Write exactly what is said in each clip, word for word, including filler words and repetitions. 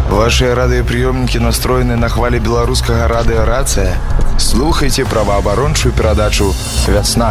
Ваши радыёпрыёмнікі настроены на хвалі беларускага радыёрацыя. Слухайте праваабарончую перадачу «Вясна».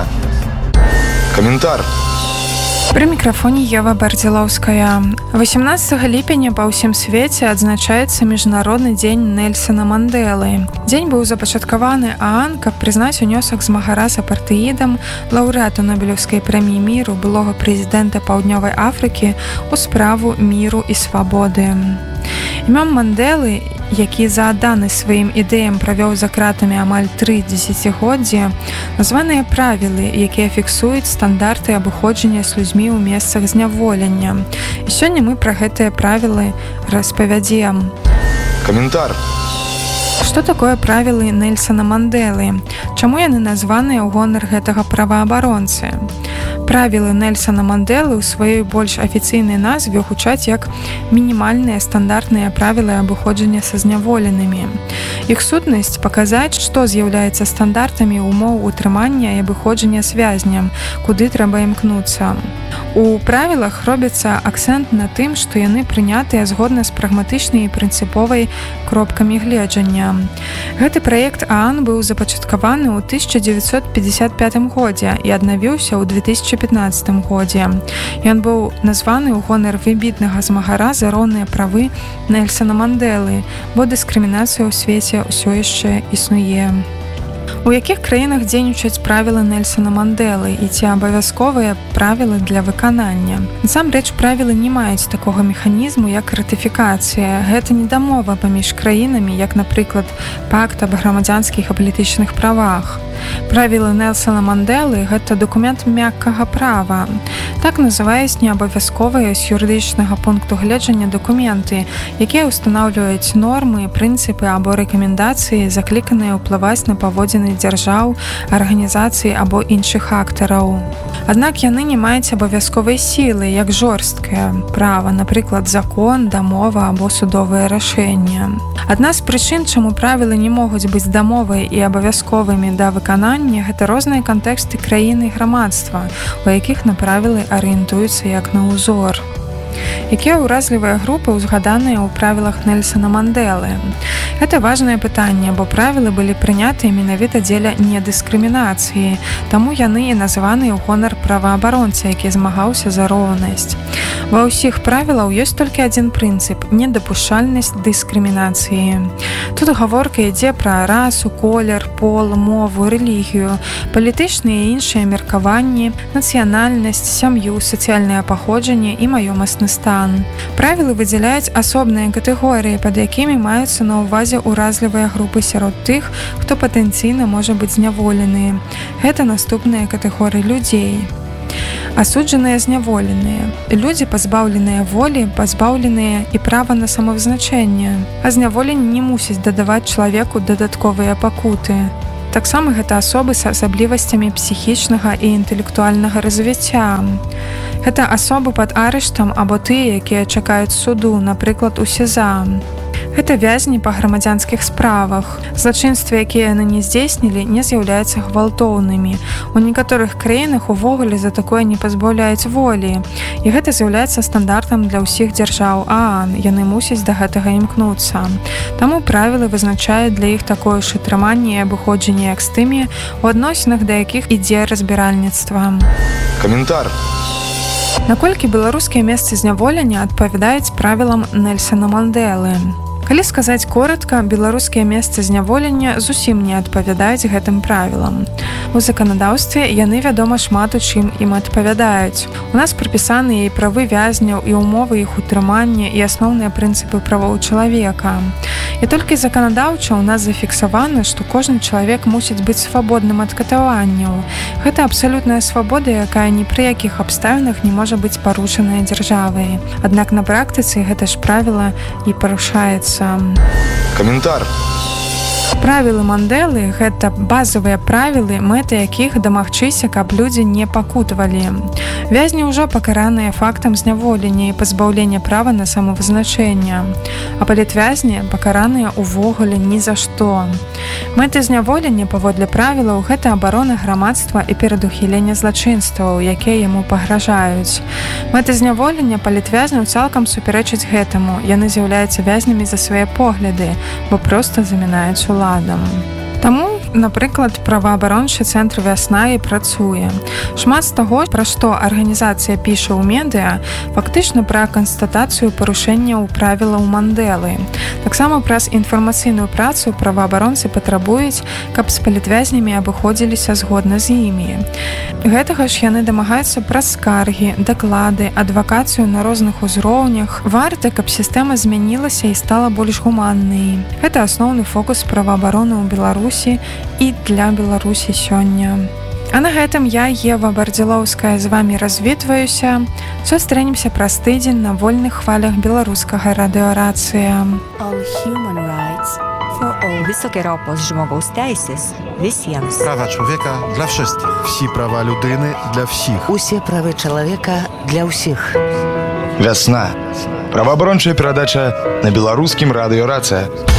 Каментар. Пры мікрафоне Ева Бардзілаўская. восемнадцатага ліпеня па ўсім свеце адзначаецца Міжнародны дзень Нельсана Мандэлы. Дзень быў запачаткаваны ААН, каб прызнаць унёсак змагара з апартэідам, лаўрэата Нобелеўскай прэміі міру, былога прэзідэнта Паўднёвай Афрыкі ў справу міру і свабоды. Імём Мандэлы, які за адданасць сваім ідэям правёў за кратамі амаль тры дзесяцігоддзі, названыя правілы, якія фіксуюць стандарты абыходжання з людзьмі ў месцах зняволення. І сёння мы пра гэтыя правілы распавядзем. Каментар. Што такое правілы Нельсана Мандэлы? Чаму яны названыя ў гонар гэтага праваабаронцы? Правілы Нельсана Мандэлы ў сваёй больш афіцыйнай назве гучаць як мінімальныя стандартныя правілы абыходжання са зняволенымі. Іх сутнасць паказаць, што з'яўляецца стандартамі умоў утрымання і абыходжання з вязням, куды трэба імкнуцца. У правілах робіцца акцэнт на тым, што яны прынятыя згодна з прагматычнай і прынцыповай кропкамі гледжання. Гэты праект ААН быў запачаткаваны ў тысяча дзевяцьсот пятьдесят пятым годзе і аднавіўся ў две тысячи пятнадцатым годзе. Ён быў названы ў гонар выбітнага змагара за роўныя правы Нельсана Мандэлы, бо дыскрымінацыя ў свеце ўсё яшчэ існуе. У якіх краінах дзейнічаюць правілы Нельсана Мандэлы і ці абавязковыя правілы для выканання? Насамрэч, правілы не маюць такога механізму, як ратыфікацыя. Гэта не дамова паміж краінамі, як, напрыклад, пакт аб грамадзянскіх і палітычных правах. Правілы Нельсана Мандэлы – гэта дакумент мяккага права. Так называюць неабавязковыя з юрыдычнага пункту гледжання дакументы, якія ўстанаўліваюць нормы, прынцыпы або рэкамендацыі, закліканыя ўплываць на паводзіны дзяржаў, арганізацый або іншых актараў. Аднак яны не маюць абавязковай сілы, як жорсткае права, напрыклад, закон, дамова або судовае рашэнне. Адна з прычын, чаму правілы не могуць быць дамовай і абавязковымі да выканання, гэта розныя кантэксты краіны і грамадства, у якіх на правілы арыентуюцца як на ўзор. Якія ўразлівыя групы ўзгаданыя ў правілах Нельсана Мандэлы? Гэта важнае пытанне, бо правілы былі прынятыя менавіта дзеля недыскрымінацыі, таму яны і названыя ў гонар праваабаронцы, які змагаўся за роўнасць. Ва ўсіх правілаў ёсць толькі адзін прынцып – недапушчальнасць дыскрымінацыі. Тут гаворка ідзе пра расу, колер, пол, мову, рэлігію, палітычныя і іншыя меркаванні, нацыянальнасць, сям'ю, сацыяльнае паходжанне і маёмасны стан. Правілы выдзяляюць асобныя катэгорыі, пад якімі маюцца на ўвазе ўразлівыя групы сярод тых, хто патэнцыйна можа быць зняволены. Гэта наступныя катэгорыі людзей. Асуджаныя зняволеныя. Людзі, пазбаўленыя волі, пазбаўленыя і права на самавызначэнне. А зняволенне не мусіць дадаваць чалавеку дадатковыя пакуты. Таксама гэта асобы з асаблівасцямі псіхічнага і інтэлектуальнага развіцця. Гэта асобы пад арыштам або тыя, якія чакаюць суду, напрыклад, у СІЗА. Гэта вязні па грамадзянскіх справах. Злачынствы, якія яны не здзейснілі, не з'яўляюцца гвалтоўнымі. У некаторых краінах увогуле за такое не пазбаўляюць волі. І гэта з'яўляецца стандартам для ўсіх дзяржаў ААН. Яны мусяць да гэтага імкнуцца. Таму правілы вызначаюць для іх такое ж атрыманне і абыходжанне як з тымі, у адносінах да якіх ідзе разбіральніцтва. Каментар. Наколькі беларускія месцы зняволення адпавядаюць правілам Нельсана Мандэлы? Калі сказаць коратка, беларускія месцы зняволення зусім не адпавядаюць гэтым правілам. У заканадаўстве яны, вядома, шмат у чым ім адпавядаюць. У нас прапісаныя і правы вязняў, і ўмовы іх утрымання, і асноўныя прынцыпы правоў чалавека. І толькі заканадаўча ў нас зафіксавана, што кожны чалавек мусіць быць свабодным ад катаванняў. Гэта абсалютная свабода, якая ні пры якіх абставінах не можа быць парушаная дзяржавай. Аднак на практыцы гэта ж правіла і парушаецца. Каментар. Правілы Мандэлы – гэта базавыя правілы, мэты якіх дамагчыся, каб людзі не пакутавалі. Вязні ўжо пакараныя фактам зняволення і пазбаўлення права на самавызначэнне. А палітвязні пакараныя ўвогуле ні за што. Мэты зняволення, паводле правілаў, гэта абарона грамадства і перадухілення злачынстваў, якія яму пагражаюць. Мэты зняволення палітвязняў цалкам супярэчаць гэтаму. Яны з'яўляюцца вязнямі за свае погляды, бо проста замінаюць уладам. Таму, напрыклад, праваабарончы цэнтр «Вясна» і працуе. Шмат з таго, пра што арганізацыя піша ў медыа, фактычна пра канстатацыю парушэнняў правілаў Мандэлы. Таксама праз інфармацыйную працу праваабаронцы патрабуюць, каб з палітвязнямі абыходзіліся згодна з імі. Гэтага ж яны дамагаюцца праз скаргі, даклады, адвакацыю на розных узроўнях. Варта, каб сістэма змянілася і стала больш гуманнай. Гэта асноўны фокус праваабароны ў Беларусі і для Беларусі сёння. А на гэтым я, Ева Бардзілоўская, з вамі развітваюся. Сустрэнемся праз тыдзень на вольных хвалях беларускага радыёрацыя. Wysokie żmogus teisės visiems. Права чоловіка для всіх. Всі права людини для всіх. Усе правы чалавека для ўсіх. Вясна. Праваабарончая перадача на беларускім радыёрацыя.